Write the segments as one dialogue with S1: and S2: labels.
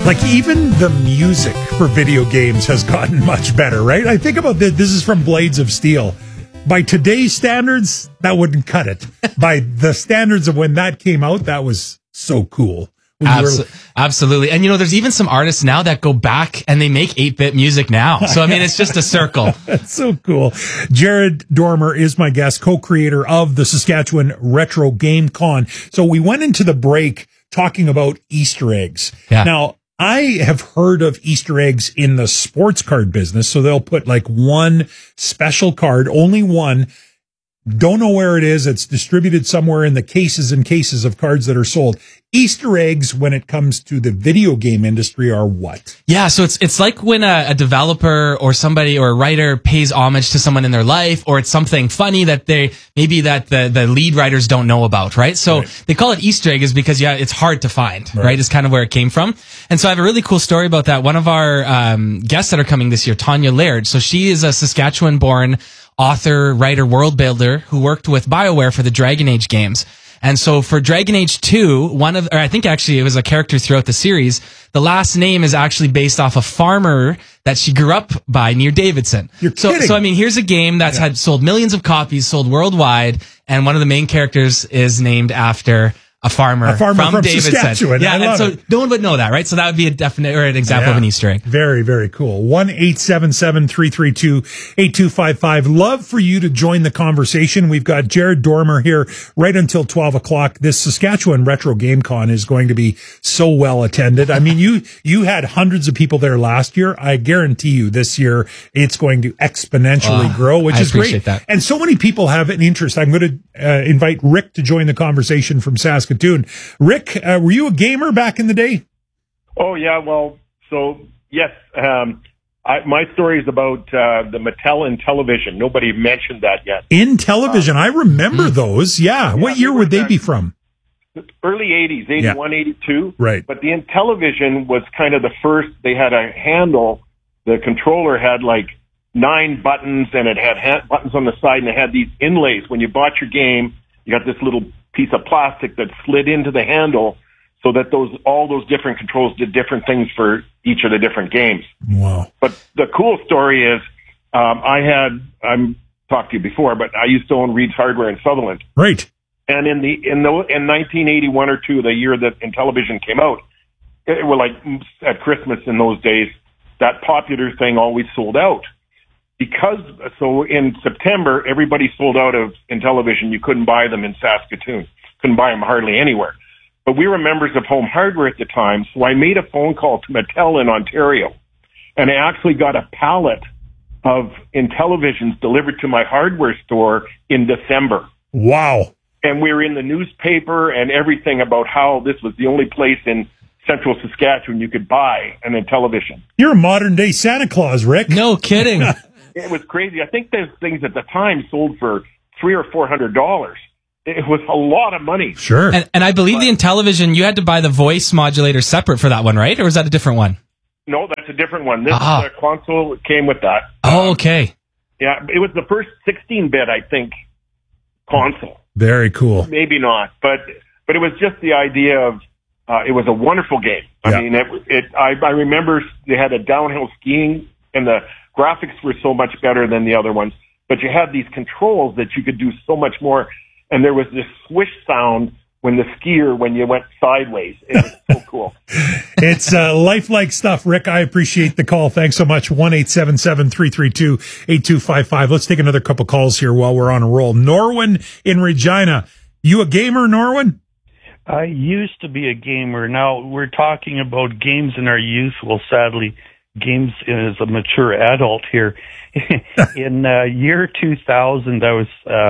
S1: Like, even the music for video games has gotten much better, right? I think about this is from Blades of Steel. By today's standards, that wouldn't cut it. By the standards of when that came out, that was so cool.
S2: Absolutely. And, there's even some artists now that go back and they make 8-bit music now. So, I mean, it's just a circle.
S1: That's so cool. Jared Dormer is my guest, co-creator of the Saskatchewan Retro Game Con. So we went into the break talking about Easter eggs.
S2: Yeah.
S1: Now, I have heard of Easter eggs in the sports card business. So they'll put like one special card, only one. Don't know where it is. It's distributed somewhere in the cases and cases of cards that are sold. Easter eggs, when it comes to the video game industry, are what?
S2: Yeah, so it's like when a developer or somebody or a writer pays homage to someone in their life, or it's something funny that the lead writers don't know about, right? So They call it Easter egg is because, it's hard to find, right? It's kind of where it came from. And so I have a really cool story about that. One of our guests that are coming this year, Tanya Laird. So she is a Saskatchewan-born author, writer, world builder who worked with BioWare for the Dragon Age games. And so for Dragon Age 2, I think actually it was a character throughout the series, the last name is actually based off a farmer that she grew up by near Davidson.
S1: You're kidding.
S2: So I mean, here's a game that's had sold millions of copies, sold worldwide, and one of the main characters is named after a farmer from Davidson.
S1: Saskatchewan.
S2: Yeah, and so no one would know that, right? So that would be a definite or an example of an Easter egg.
S1: Very, very cool. 1-877-332-8255. Love for you to join the conversation. We've got Jared Dormer here right until 12 o'clock. This Saskatchewan Retro Game Con is going to be so well attended. I mean, you had hundreds of people there last year. I guarantee you this year it's going to exponentially grow, which is great.
S2: That.
S1: And so many people have an interest. I'm going to invite Rick to join the conversation from Saskatoon. Rick, were you a gamer back in the day?
S3: Oh, yeah. Well, so, yes. My story is about the Mattel in television. Nobody mentioned that yet.
S1: In television. I remember those. Yeah. What year would they be from?
S3: Early 80s, 81, 82.
S1: Right.
S3: But the in television was kind of the first. They had a handle. The controller had like 9 buttons, and it had buttons on the side, and it had these inlays. When you bought your game, you got this little piece of plastic that slid into the handle so that all those different controls did different things for each of the different games.
S1: Wow.
S3: But the cool story is, I'm talked to you before, but I used to own Reed's Hardware in Sutherland.
S1: Right.
S3: And in 1981 or 2, the year that Intellivision came out, it was like at Christmas in those days, that popular thing always sold out. So in September, everybody sold out of Intellivision. You couldn't buy them in Saskatoon. Couldn't buy them hardly anywhere. But we were members of Home Hardware at the time, so I made a phone call to Mattel in Ontario, and I actually got a pallet of Intellivisions delivered to my hardware store in December.
S1: Wow.
S3: And we were in the newspaper and everything about how this was the only place in central Saskatchewan you could buy an Intellivision.
S1: You're a modern-day Santa Claus, Rick.
S2: No kidding.
S3: It was crazy. I think those things at the time sold for $300 or $400. It was a lot of money.
S1: Sure.
S2: And I believe the Intellivision, you had to buy the voice modulator separate for that one, right? Or was that a different one?
S3: No, that's a different one. This console came with that.
S2: Oh, okay.
S3: Yeah, it was the first 16-bit, I think, console.
S1: Very cool.
S3: Maybe not, but it was just the idea of it was a wonderful game. I mean, I remember they had a downhill skiing, and the graphics were so much better than the other ones. But you had these controls that you could do so much more, and there was this swish sound when you went sideways. It was so cool.
S1: It's lifelike stuff, Rick. I appreciate the call. Thanks so much. 1-877-332-8255. Let's take another couple calls here while we're on a roll. Norwin in Regina. You a gamer, Norwin?
S4: I used to be a gamer. Now we're talking about games in our youth. Well, sadly, games as a mature adult here. In year 2000, I was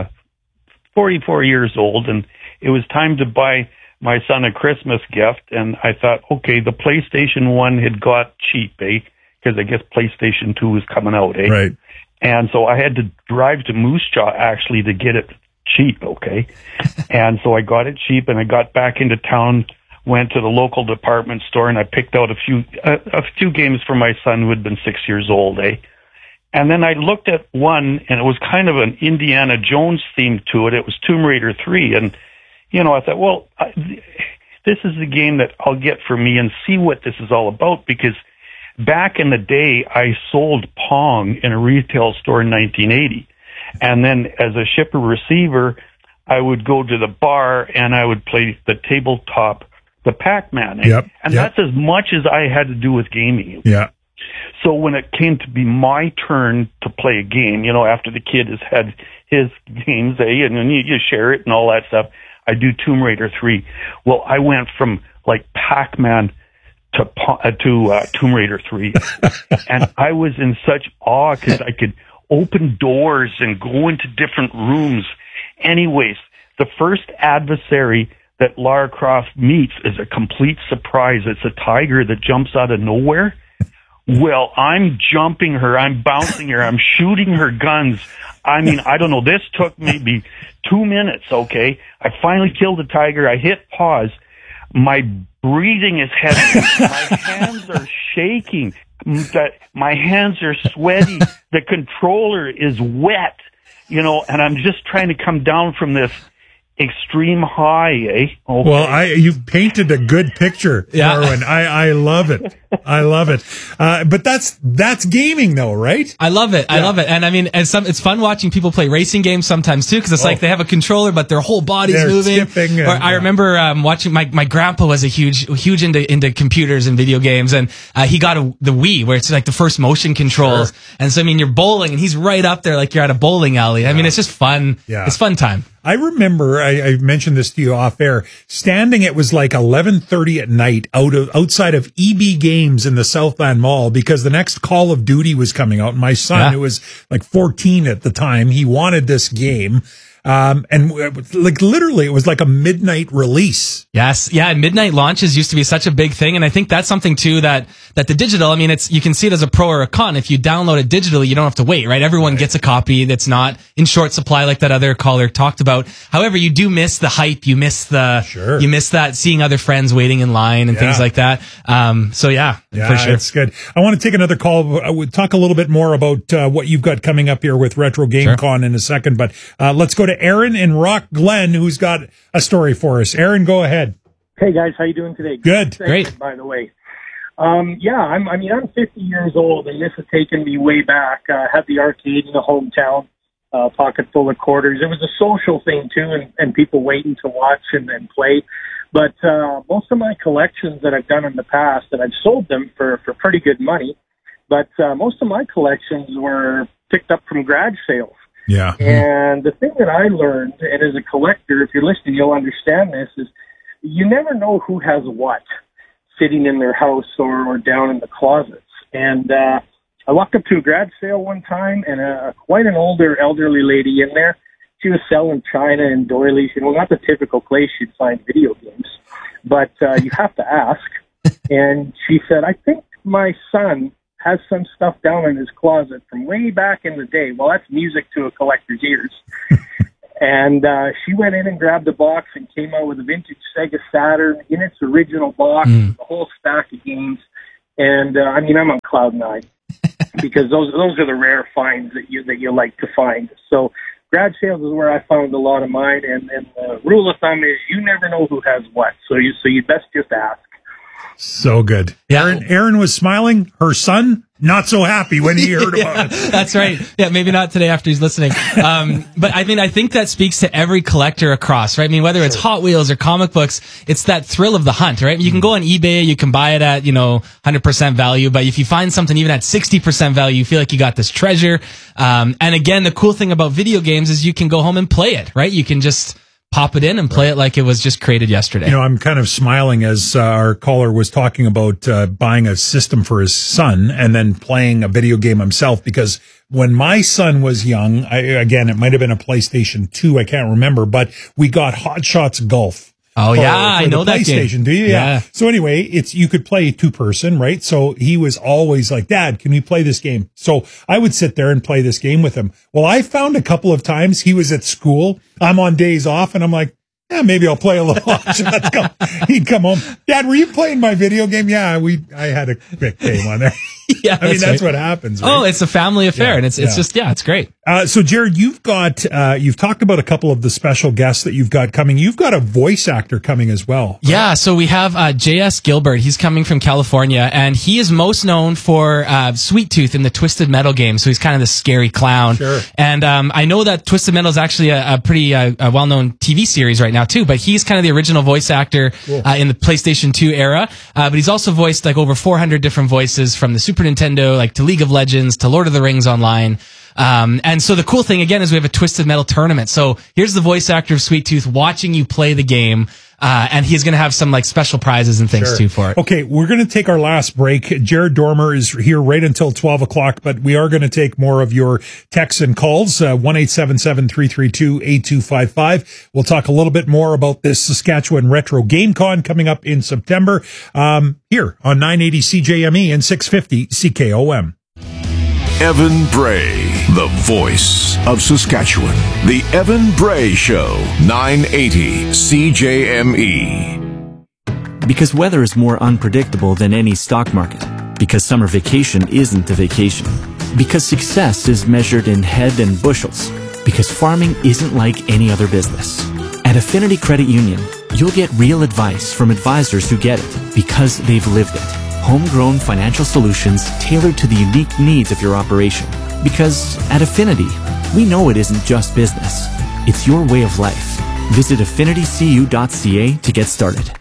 S4: 44 years old, and it was time to buy my son a Christmas gift. And I thought, okay, the PlayStation 1 had got cheap, because I guess PlayStation 2 was coming out,
S1: Right.
S4: And so I had to drive to Moose Jaw, actually, to get it cheap, okay? And so I got it cheap, and I got back into town, went to the local department store, and I picked out a few games for my son who had been 6 years old, And then I looked at one, and it was kind of an Indiana Jones theme to it. It was Tomb Raider 3, and, I thought, well, this is the game that I'll get for me and see what this is all about, because back in the day, I sold Pong in a retail store in 1980. And then as a shipper receiver, I would go to the bar and I would play the tabletop, the Pac-Man. And that's as much as I had to do with gaming.
S1: Yeah.
S4: So when it came to be my turn to play a game, you know, after the kid has had his games, and then you share it and all that stuff, I do Tomb Raider 3. Well, I went from like Pac-Man to Tomb Raider 3. And I was in such awe because I could open doors and go into different rooms. Anyways, the first adversary that Lara Croft meets is a complete surprise. It's a tiger that jumps out of nowhere. Well, I'm jumping her, I'm bouncing her, I'm shooting her guns. I mean, I don't know, this took maybe 2 minutes, okay? I finally killed the tiger, I hit pause. My breathing is heavy. My hands are shaking. My hands are sweaty. The controller is wet, you know, and I'm just trying to come down from this extreme high, eh? Okay.
S1: Well, you've painted a good picture, Darwin. I love it. I love it. But that's gaming though, right?
S2: I love it. I love it. And I mean, it's fun watching people play racing games sometimes too, because it's like they have a controller, but their whole body's moving.
S1: Skipping.
S2: I remember watching my grandpa was a huge into computers and video games, and he got the Wii, where it's like the first motion controls. Sure. And so I mean, you're bowling, and he's right up there, like you're at a bowling alley. I mean, it's just fun. Yeah. It's fun time.
S1: I remember, I mentioned this to you off air, standing, it was like 11:30 at night outside of EB Games in the Southland Mall, because the next Call of Duty was coming out. And my son, who was like 14 at the time, he wanted this game. And like literally it was like a midnight release.
S2: Yes. Yeah. And midnight launches used to be such a big thing. And I think that's something too that the digital, I mean, you can see it as a pro or a con. If you download it digitally, you don't have to wait, right? Everyone gets a copy that's not in short supply like that other caller talked about. However, you do miss the hype. You miss you miss that seeing other friends waiting in line and things like that. So yeah, for sure.
S1: It's good. I want to take another call. We'll talk a little bit more about what you've got coming up here with Retro Game Con in a second, but let's go to Aaron in Rock Glen, who's got a story for us. Aaron, go ahead.
S5: Hey guys, how you doing today?
S1: Good.
S2: Great.
S5: By the way. I'm 50 years old, and this has taken me way back. I had the arcade in the hometown, pocket full of quarters. It was a social thing too, and people waiting to watch and play. But most of my collections that I've done in the past, and I've sold them for pretty good money, but most of my collections were picked up from garage sales.
S1: Yeah.
S5: And the thing that I learned, and as a collector, if you're listening, you'll understand this, is you never know who has what sitting in their house or down in the closets. And I walked up to a garage sale one time, and quite an older elderly lady in there. She was selling china and doilies, not the typical place you'd find video games, but you have to ask. And she said, I think my son has some stuff down in his closet from way back in the day. Well, that's music to a collector's ears. And she went in and grabbed a box and came out with a vintage Sega Saturn in its original box, the whole stack of games. And I'm on cloud nine because those are the rare finds that you like to find. So garage sales is where I found a lot of mine. And the rule of thumb is you never know who has what. So you best just ask.
S1: So good.
S2: Yeah.
S1: Aaron was smiling. Her son, not so happy when he heard about it.
S2: That's right. Yeah, maybe not today after he's listening. But I think that speaks to every collector across, right? I mean, whether it's Hot Wheels or comic books, it's that thrill of the hunt, right? You can go on eBay, you can buy it at, 100% value, but if you find something even at 60% value, you feel like you got this treasure. And again, the cool thing about video games is you can go home and play it, right? You can just pop it in and play it like it was just created yesterday.
S1: I'm kind of smiling as our caller was talking about buying a system for his son and then playing a video game himself, because when my son was young, it might have been a PlayStation 2, I can't remember, but we got Hot Shots Golf.
S2: Oh, I know that
S1: game. Do you? Yeah. So anyway, you could play 2-person, right? So he was always like, Dad, can we play this game? So I would sit there and play this game with him. Well, I found a couple of times he was at school. I'm on days off and I'm like, yeah, maybe I'll play a little Hot Shots Golf. He'd come home. Dad, were you playing my video game? Yeah, I had a quick game on there.
S2: Yeah,
S1: that's what happens. Right?
S2: Oh, it's a family affair, and it's just it's great.
S1: So Jared, you've talked about a couple of the special guests that you've got coming. You've got a voice actor coming as well. Right?
S2: Yeah. So we have J.S. Gilbert. He's coming from California, and he is most known for Sweet Tooth in the Twisted Metal game. So he's kind of the scary clown.
S1: Sure.
S2: And I know that Twisted Metal is actually a pretty well-known TV series right now too. But he's kind of the original voice actor in the PlayStation 2 era. But he's also voiced like over 400 different voices from the Super Nintendo, like to League of Legends, to Lord of the Rings Online. And so the cool thing again is we have a Twisted Metal tournament. So here's the voice actor of Sweet Tooth watching you play the game. And he's going to have some like special prizes and things too for it.
S1: Okay. We're going to take our last break. Jared Dormer is here right until 12 o'clock, but we are going to take more of your texts and calls. 1-877-332-8255. We'll talk a little bit more about this Saskatchewan Retro Game Con coming up in September, here on 980 CJME and 650 CKOM.
S6: Evan Bray, the voice of Saskatchewan. The Evan Bray Show, 980 CJME.
S7: Because weather is more unpredictable than any stock market. Because summer vacation isn't a vacation. Because success is measured in head and bushels. Because farming isn't like any other business. At Affinity Credit Union, you'll get real advice from advisors who get it because they've lived it. Homegrown financial solutions tailored to the unique needs of your operation. Because at Affinity, we know it isn't just business. It's your way of life. Visit affinitycu.ca to get started.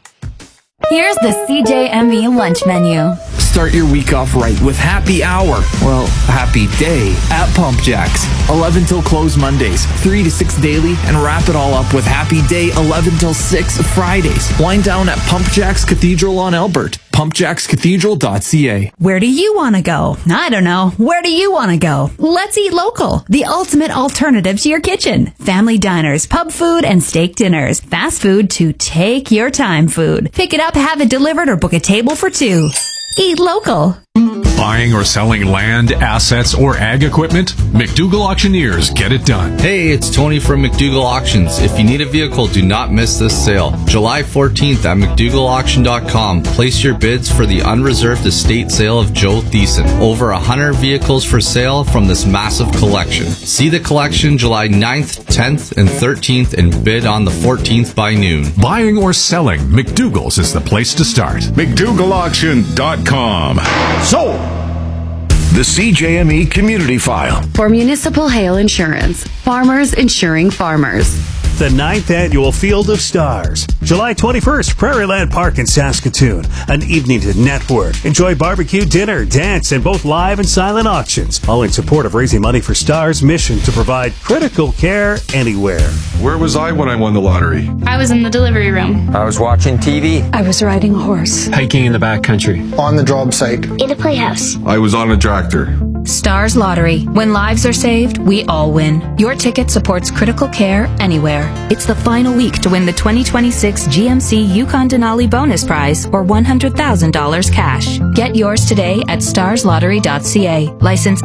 S8: Here's the CJME lunch menu.
S9: Start your week off right with happy hour. Well, happy day at Pump Jacks. 11 till close Mondays, 3 to 6 daily, and wrap it all up with happy day 11 till 6 Fridays. Wind down at Pump Jacks Cathedral on Albert. pumpjackscathedral.ca.
S8: Where do you want to go? I don't know. Where do you want to go? Let's eat local. The ultimate alternative to your kitchen. Family diners, pub food, and steak dinners. Fast food to take your time food. Pick it up, have it delivered, or book a table for two. Eat local.
S10: Buying or selling land, assets, or ag equipment? McDougall Auctioneers get it done.
S11: Hey, it's Tony from McDougall Auctions. If you need a vehicle, do not miss this sale. July 14th at McDougallAuction.com. Place your bids for the unreserved estate sale of Joe Thiessen. Over 100 vehicles for sale from this massive collection. See the collection July 9th, 10th, and 13th and bid on the 14th by noon.
S10: Buying or selling, McDougall's is the place to start.
S6: McDougallAuction.com.
S12: Sold!
S6: The CJME Community File.
S13: For municipal hail insurance, farmers insuring farmers.
S12: The 9th Annual Field of Stars. July 21st, Prairieland Park in Saskatoon. An evening to network. Enjoy barbecue, dinner, dance, and both live and silent auctions. All in support of raising money for Stars' mission to provide critical care anywhere.
S14: Where was I when I won the lottery?
S15: I was in the delivery room.
S16: I was watching TV.
S17: I was riding a horse.
S18: Hiking in the backcountry.
S19: On the job site.
S20: In a playhouse.
S14: I was on a tractor.
S8: Stars Lottery. When lives are saved, we all win. Your ticket supports critical care anywhere. It's the final week to win the 2026 GMC Yukon Denali bonus prize or $100,000 cash. Get yours today at starslottery.ca. License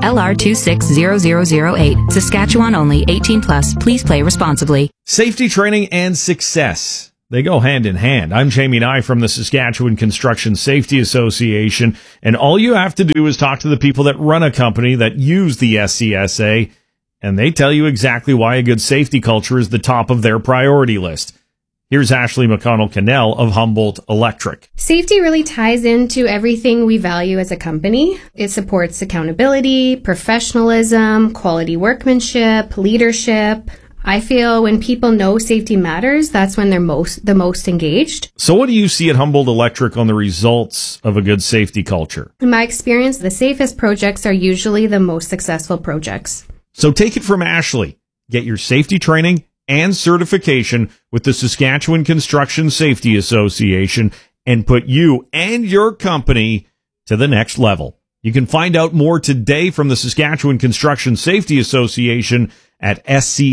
S8: LR260008. Saskatchewan only. 18 plus. Please play responsibly.
S21: Safety training and success. They go hand in hand. I'm Jamie Nye from the Saskatchewan Construction Safety Association, and all you have to do is talk to the people that run a company that use the SCSA, and they tell you exactly why a good safety culture is the top of their priority list. Here's Ashley McConnell-Cannell of Humboldt Electric.
S22: Safety really ties into everything we value as a company. It supports accountability, professionalism, quality workmanship, leadership. I feel when people know safety matters, that's when they're the most engaged.
S21: So what do you see at Humboldt Electric on the results of a good safety culture?
S22: In my experience, the safest projects are usually the most successful projects.
S21: So take it from Ashley. Get your safety training and certification with the Saskatchewan Construction Safety Association and put you and your company to the next level. You can find out more today from the Saskatchewan Construction Safety Association at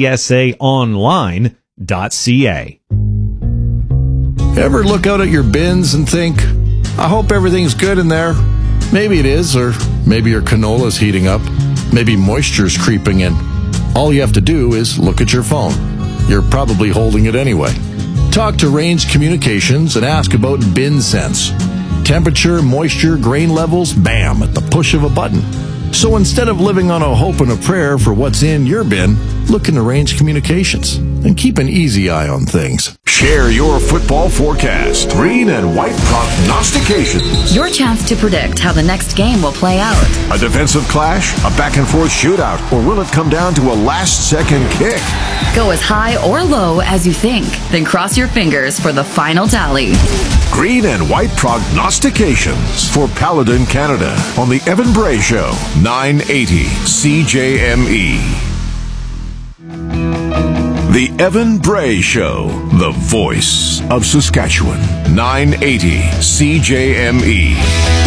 S21: scsaonline.ca.
S23: Ever look out at your bins and think, I hope everything's good in there? Maybe it is, or maybe your canola's heating up. Maybe moisture's creeping in. All you have to do is look at your phone. You're probably holding it anyway. Talk to Range Communications and ask about Bin Sense. Temperature, moisture, grain levels, bam, at the push of a button. So instead of living on a hope and a prayer for what's in your bin, look into Range Communications and keep an easy eye on things.
S6: Share your football forecast. Green and white prognostications.
S13: Your chance to predict how the next game will play out.
S6: A defensive clash, a back-and-forth shootout, or will it come down to a last-second kick?
S13: Go as high or low as you think, then cross your fingers for the final tally.
S6: Green and white prognostications for Paladin Canada on the Evan Bray Show, 980 CJME. The Evan Bray Show, the voice of Saskatchewan, 980 CJME.